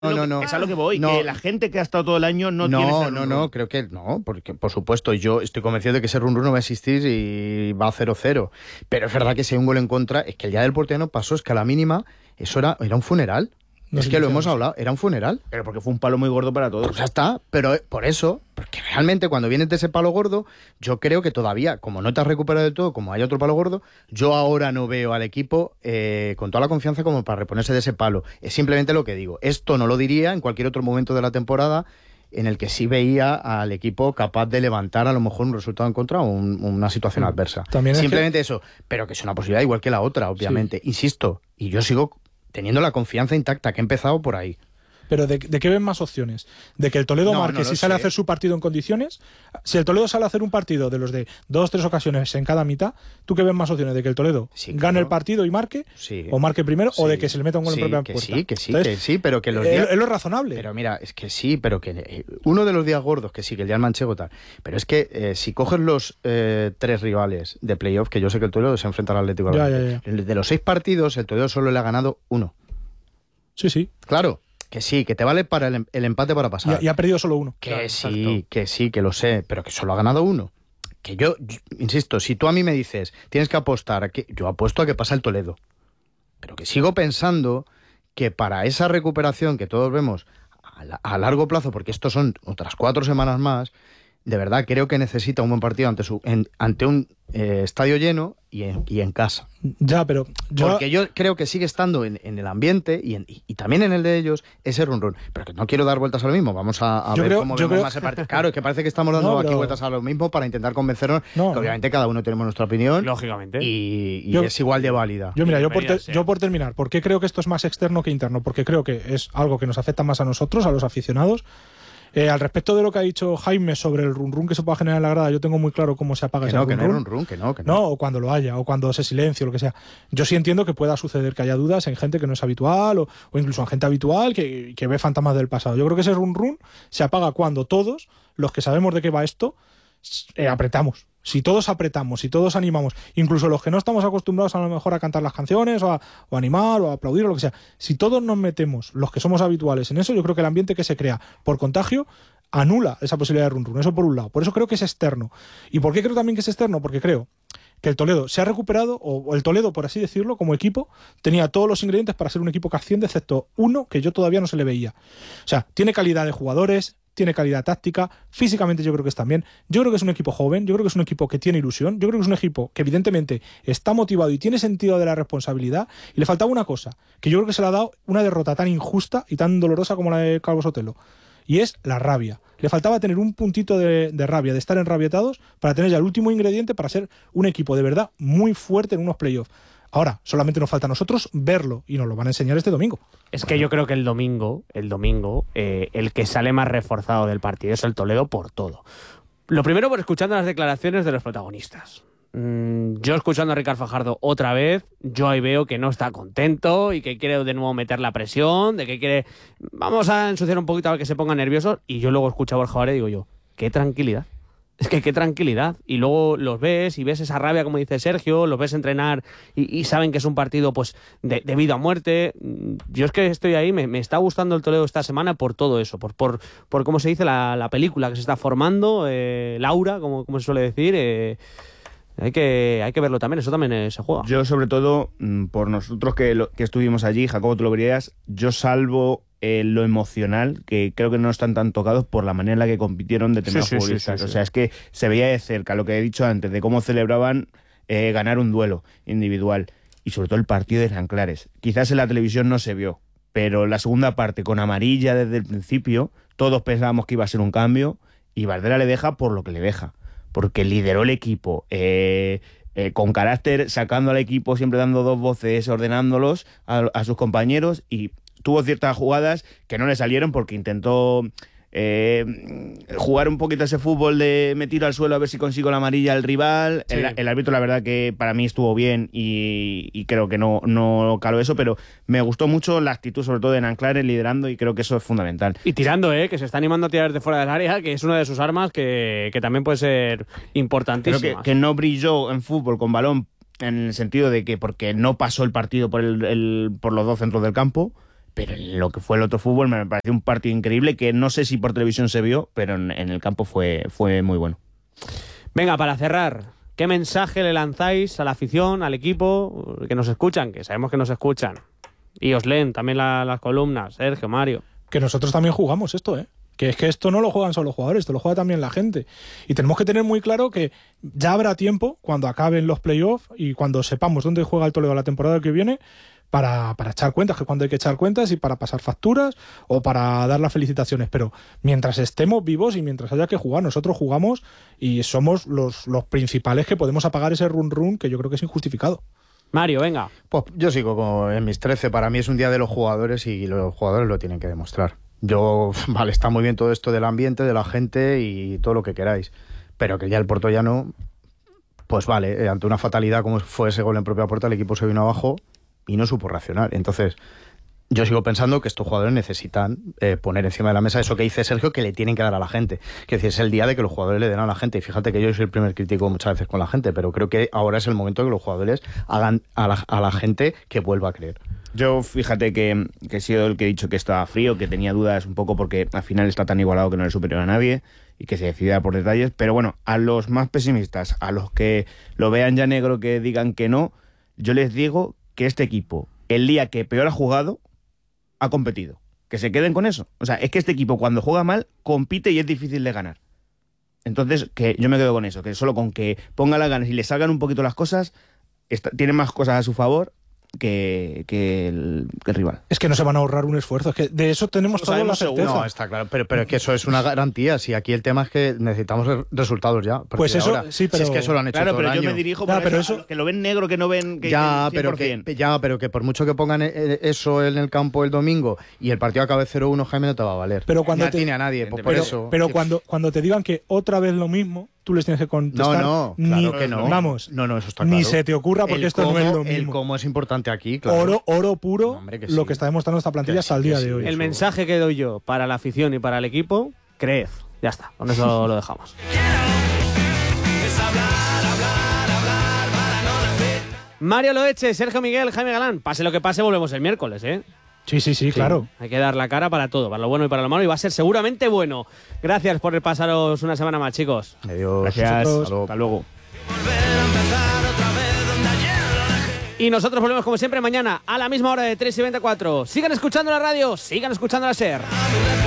No. Es a lo que voy, No. que la gente que ha estado todo el año no tiene ese run-run. No, creo que no, porque por supuesto yo estoy convencido de que ese run-run no va a existir y va a 0-0. Pero es verdad que si hay un gol en contra, es que el día del portero pasó, es que a la mínima eso era un funeral. No es sé que qué lo hemos hacemos. hablado, era un funeral. Pero porque fue un palo muy gordo para todos. Pues ya está, pero por eso, porque realmente cuando vienes de ese palo gordo, yo creo que todavía, como no te has recuperado del todo, como hay otro palo gordo, yo ahora no veo al equipo con toda la confianza como para reponerse de ese palo. Es simplemente lo que digo. Esto no lo diría en cualquier otro momento de la temporada en el que sí veía al equipo capaz de levantar a lo mejor un resultado en contra o una situación adversa. También es Simplemente eso, pero que es una posibilidad igual que la otra, obviamente. Insisto, y yo sigo teniendo la confianza intacta, que he empezado por ahí. Pero ¿de qué ven más opciones? ¿De que el Toledo marque no si lo sale a sé. hacer su partido en condiciones? Si el Toledo sale a hacer un partido de los de 2-3 ocasiones en cada mitad, ¿tú qué ves más opciones? ¿De que el Toledo Sí, gane claro. el partido y marque? Sí. ¿O marque primero? ¿O de Sí. que se le meta un gol Sí, en propia que puerta? sí, que sí, Entonces, que sí, pero que los es, días... es lo razonable. Pero mira, es que sí, pero que uno de los días gordos, que sí, que el día del manchego tal, pero es que si coges los 3 rivales de playoff, que yo sé que el Toledo se enfrenta al Atlético de Madrid, Ya. de los 6 partidos, el Toledo solo le ha ganado 1. Sí. Claro, que sí, que te vale para el empate para pasar. Y ha perdido solo uno. Que Claro, sí, que lo sé, pero que solo ha ganado 1. Que yo, insisto, si tú a mí me dices, tienes que apostar, yo apuesto a que pasa el Toledo. Pero que sigo pensando que para esa recuperación que todos vemos a largo plazo, porque estos son otras 4 semanas más, de verdad creo que necesita un buen partido ante un estadio lleno y en casa. Ya, pero Porque yo creo que sigue estando en el ambiente y también en el de ellos ese run-run. Pero que no quiero dar vueltas a lo mismo. Vamos a ver cómo vemos más el partido. Claro, es que parece que estamos dando aquí vueltas a lo mismo para intentar convencernos. Que obviamente cada uno tenemos nuestra opinión. Lógicamente. Y es igual de válida. Yo Bienvenida sea. por terminar, ¿por qué creo que esto es más externo que interno? Porque creo que es algo que nos afecta más a nosotros, a los aficionados. Al respecto de lo que ha dicho Jaime sobre el run-run que se pueda generar en la grada, yo tengo muy claro cómo se apaga ese Que no hay run-run. run-run, que no. No, o cuando lo haya, o cuando se silencie, o lo que sea. Yo sí entiendo que pueda suceder que haya dudas en gente que no es habitual, o incluso en gente habitual que ve fantasmas del pasado. Yo creo que ese run-run se apaga cuando todos, los que sabemos de qué va esto, apretamos. Si todos apretamos, si todos animamos, incluso los que no estamos acostumbrados a lo mejor a cantar las canciones, o a animar, o a aplaudir, o lo que sea, si todos nos metemos, los que somos habituales en eso, yo creo que el ambiente que se crea por contagio anula esa posibilidad de run-run. Eso por un lado. Por eso creo que es externo. ¿Y por qué creo también que es externo? Porque creo que el Toledo se ha recuperado, o el Toledo, por así decirlo, como equipo, tenía todos los ingredientes para ser un equipo que asciende, excepto uno que yo todavía no se le veía. O sea, tiene calidad de jugadores, tiene calidad táctica, físicamente yo creo que está bien. Yo creo que es un equipo joven, yo creo que es un equipo que tiene ilusión, yo creo que es un equipo que evidentemente está motivado y tiene sentido de la responsabilidad, y le faltaba una cosa, que yo creo que se le ha dado una derrota tan injusta y tan dolorosa como la de Calvo Sotelo, y es la rabia. Le faltaba tener un puntito de rabia, de estar enrabietados, para tener ya el último ingrediente para ser un equipo de verdad muy fuerte en unos playoffs. Ahora, solamente nos falta a nosotros verlo, y nos lo van a enseñar este domingo. Es que yo creo que el domingo, el que sale más reforzado del partido es el Toledo por todo. Lo primero, por escuchando las declaraciones de los protagonistas. Yo escuchando a Ricard Fajardo otra vez, yo ahí veo que no está contento y que quiere de nuevo meter la presión, de que quiere, vamos a ensuciar un poquito a ver que se pongan nerviosos, y yo luego escucho a Borja Valle y digo yo, qué tranquilidad. Es que qué tranquilidad. Y luego los ves y ves esa rabia, como dice Sergio, los ves entrenar y saben que es un partido pues de vida o muerte. Yo es que estoy ahí, me está gustando el Toledo esta semana por todo eso, por cómo se dice la película que se está formando, Laura, como se suele decir. Hay que verlo también, eso también se juega. Yo, sobre todo, por nosotros que estuvimos allí, Jacobo, tú lo verías, yo salvo lo emocional, que creo que no están tan tocados por la manera en la que compitieron determinados futbolistas. Sí. O sea, es que se veía de cerca lo que he dicho antes, de cómo celebraban ganar un duelo individual. Y sobre todo el partido de Nanclares. Quizás en la televisión no se vio, pero la segunda parte, con amarilla desde el principio, todos pensábamos que iba a ser un cambio, y Bardera le deja por lo que le deja. Porque lideró el equipo con carácter, sacando al equipo, siempre dando 2 voces, ordenándolos a sus compañeros, y tuvo ciertas jugadas que no le salieron porque intentó jugar un poquito ese fútbol de me tiro al suelo a ver si consigo la amarilla al rival. Sí. El árbitro, la verdad, que para mí estuvo bien y creo que no caló eso, pero me gustó mucho la actitud, sobre todo de Nanclares, liderando, y creo que eso es fundamental. Y tirando, que se está animando a tirar de fuera del área, que es una de sus armas que también puede ser importantísima. Creo que no brilló en fútbol con balón, en el sentido de que porque no pasó el partido por los 2 centros del campo, Pero en lo que fue el otro fútbol me pareció un partido increíble que no sé si por televisión se vio, pero en el campo fue muy bueno. Venga, para cerrar, ¿qué mensaje le lanzáis a la afición, al equipo que nos escuchan? Que sabemos que nos escuchan. Y os leen también las columnas, Sergio, Mario. Que nosotros también jugamos esto, ¿eh? Que es que esto no lo juegan solo los jugadores, esto lo juega también la gente. Y tenemos que tener muy claro que ya habrá tiempo, cuando acaben los playoffs y cuando sepamos dónde juega el Toledo la temporada que viene, para echar cuentas, que cuando hay que echar cuentas y para pasar facturas o para dar las felicitaciones. Pero mientras estemos vivos y mientras haya que jugar, nosotros jugamos y somos los principales que podemos apagar ese run que yo creo que es injustificado. Mario, venga. Pues yo sigo como en mis 13. Para mí es un día de los jugadores y los jugadores lo tienen que demostrar. Vale, está muy bien todo esto del ambiente, de la gente y todo lo que queráis, pero que ya el Portollano, pues vale, ante una fatalidad como fue ese gol en propia puerta, el equipo se vino abajo y no supo reaccionar. Entonces, yo sigo pensando que estos jugadores necesitan poner encima de la mesa eso que dice Sergio, que le tienen que dar a la gente. Que es el día de que los jugadores le den a la gente. Y fíjate que yo soy el primer crítico muchas veces con la gente, pero creo que ahora es el momento de que los jugadores hagan a la gente que vuelva a creer. Yo fíjate que he sido el que he dicho que estaba frío, que tenía dudas un poco porque al final está tan igualado que no es superior a nadie y que se decida por detalles. Pero bueno, a los más pesimistas, a los que lo vean ya negro, que digan que no, yo les digo que este equipo, el día que peor ha jugado, ha competido. Que se queden con eso. O sea, es que este equipo cuando juega mal, compite y es difícil de ganar. Entonces, que yo me quedo con eso, que solo con que ponga las ganas y le salgan un poquito las cosas, tiene más cosas a su favor que el rival. Es que no se van a ahorrar un esfuerzo, es que de eso tenemos toda la certeza. No, está claro, pero es que eso es una garantía. Si aquí el tema es que necesitamos resultados ya. Pues eso, ahora, sí, pero... Si es que eso lo han hecho claro, todo pero el yo año. me dirijo Ya, por pero eso, a los que lo ven negro, que no ven que Ya, 100%. pero que por mucho que pongan eso en el campo el domingo y el partido acabe 0-1, Jaime, no te va a valer. Pero cuando no tiene a nadie, por pero, eso. pero cuando te digan que otra vez lo mismo, tú les tienes que contestar. No, claro que no. Vamos, no, eso está claro. ni se te ocurra porque esto no es lo mismo. El cómo es importante aquí, claro. Oro puro, Hombre, que lo sí. que está demostrando esta plantilla hasta el día de hoy. El mensaje que doy yo para la afición y para el equipo, creed. Ya está, con eso lo dejamos. Mario Loeche, Sergio Miguel, Jaime Galán. Pase lo que pase, volvemos el miércoles, ¿eh? Sí, claro. Hay que dar la cara para todo, para lo bueno y para lo malo, y va a ser seguramente bueno. Gracias por pasaros una semana más, chicos. Adiós. Gracias. Nosotros. Hasta luego. Y nosotros volvemos como siempre mañana a la misma hora de 3:24. Sigan escuchando la radio, sigan escuchando la SER.